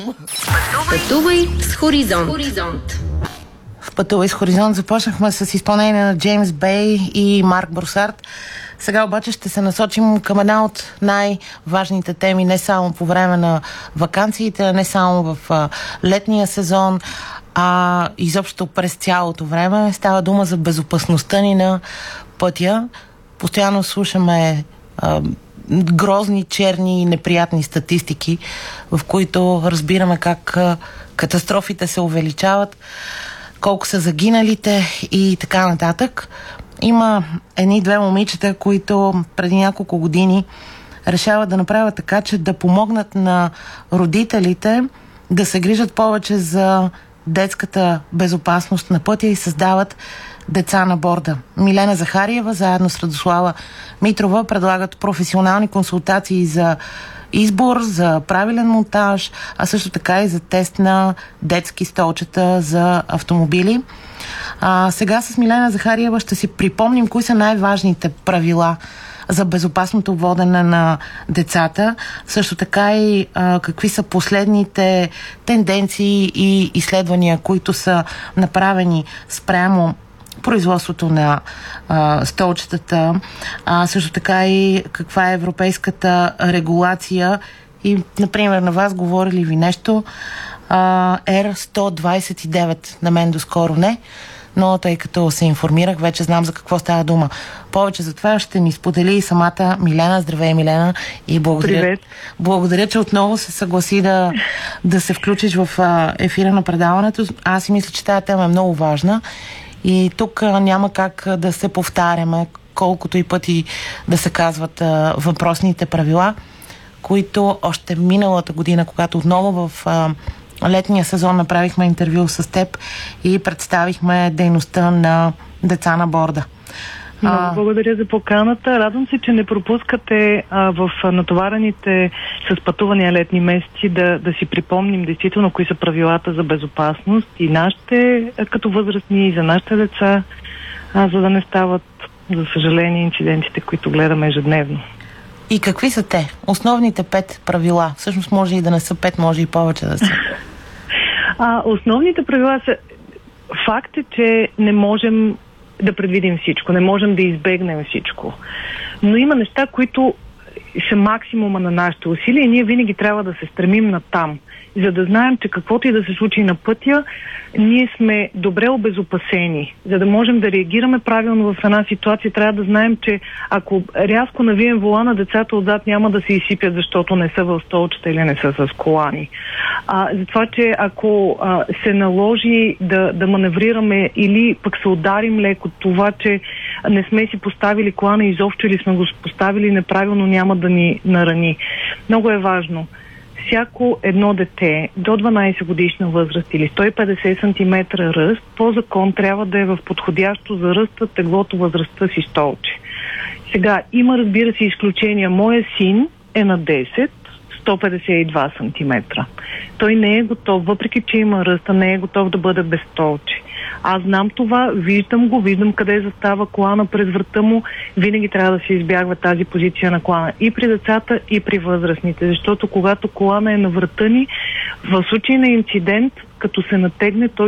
Пътувай с Хоризонт. В Пътувай с Хоризонт започнахме с изпълнение на Джеймс Бей и Марк Бросард. Сега обаче ще се насочим към една от най-важните теми, не само по време на ваканциите, не само в летния сезон, а изобщо през цялото време. Става дума за безопасността ни на пътя. Постоянно слушаме грозни, черни и неприятни статистики, в които разбираме как катастрофите се увеличават, колко са загиналите и така нататък. Има едни-две момичета, които преди няколко години решават да направят така, че да помогнат на родителите да се грижат повече за детската безопасност на пътя и създават деца на борда. Милена Захариева заедно с Радослава Митрова предлагат професионални консултации за избор, за правилен монтаж, а също така и за тест на детски столчета за автомобили. Сега с Милена Захариева ще си припомним кои са най-важните правила за безопасното водене на децата. Също така и какви са последните тенденции и изследвания, които са направени спрямо производството на столчетата, също така и каква е европейската регулация и, например, на вас говори ли ви нещо? R129 на мен доскоро не, но тъй като се информирах, вече знам за какво става дума. Повече за това ще ни сподели и самата Милена. Здравей, Милена, и благодаря, че отново се съгласи да се включиш в ефира на предаването. Аз си мисля, че тази тема е много важна и тук няма как да се повтаряме, колкото и пъти да се казват въпросните правила, които още миналата година, когато отново в летния сезон направихме интервю с теб и представихме дейността на деца на борда. Много благодаря за поканата. Радвам се, че не пропускате в натоварените с пътувания летни месеци да си припомним действително кои са правилата за безопасност и нашите като възрастни, и за нашите деца, за да не стават, за съжаление, инцидентите, които гледаме ежедневно. И какви са те? Основните 5 правила. Всъщност може и да не са 5, може и повече да са. Основните правила са... Факт е, че не можем да предвидим всичко, не можем да избегнем всичко. Но има неща, които са максимума на нашите усилия и ние винаги трябва да се стремим натам. За да знаем, че каквото и да се случи на пътя, ние сме добре обезопасени. За да можем да реагираме правилно в една ситуация, трябва да знаем, че ако рязко навием волана, децата отзад няма да се изсипят, защото не са в столчета или не са с колани. Затова, че ако се наложи да маневрираме или пък се ударим леко, това, че не сме си поставили колана изобщо или сме го поставили неправилно, няма да ни нарани. Много е важно. Всяко едно дете до 12 годишна възраст или 150 см ръст, по закон трябва да е в подходящо за ръста, теглото, възрастта си столче. Сега, има, разбира се, изключения. Моя син е на 10, 152 см. Той не е готов, въпреки че има ръста, не е готов да бъде без столче. Аз знам това, виждам къде застава колана през врата му. Винаги трябва да се избягва тази позиция на колана и при децата, и при възрастните, защото когато колана е на врата ни, в случай на инцидент, като се натегне, той